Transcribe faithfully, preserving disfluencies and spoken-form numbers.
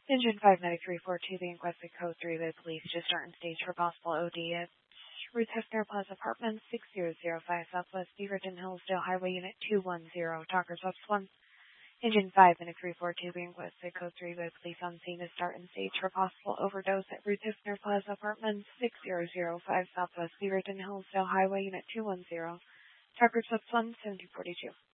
Engine five nine three four two, the requested code three by police to start in stage for possible O D at Ruth Hefner Plaza Apartments, six zero zero five Southwest Beaverton, Hillsdale Highway, Unit two one zero, Talkers Ups one. Engine five nine three four two, being requested code three by police on scene to start in stage for possible overdose at Ruth Hefner Plaza Apartments, six zero zero five Southwest Beaverton, Hillsdale Highway, Unit two one zero, Talkers Ups one, seventy forty-two.